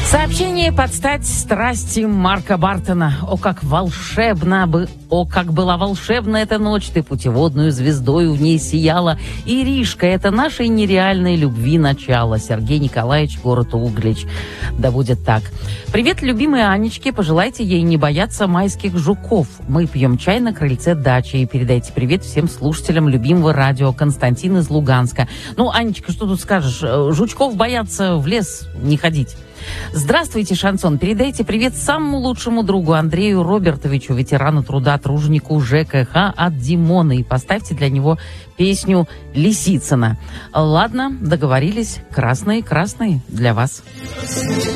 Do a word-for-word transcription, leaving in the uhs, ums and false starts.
Сообщение под стать страсти Марка Бартона. О, как волшебно бы, о, как была волшебна эта ночь, ты путеводную звездой в ней сияла. Иришка, это нашей нереальной любви начало. Сергей Николаевич, город Углич. Да будет так. Привет, любимой Анечке, пожелайте ей не бояться майских жуков. Мы пьем чай на крыльце дачи. И передайте привет всем слушателям любимого радио. Константин из Луганска. Ну, Анечка, что тут скажешь? Жучков боятся в лес не ходить. Здравствуйте, Шансон. Передайте привет самому лучшему другу Андрею Робертовичу, ветерану труда, труженику ЖКХ от Димона. И поставьте для него песню Лисицына. Ладно, договорились. Красные, красные для вас.